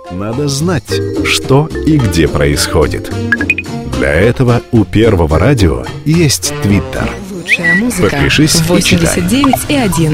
Надо знать, что и где происходит. Для этого у Первого радио есть Твиттер. Лучшая музыка. Подпишись и читай. 89,1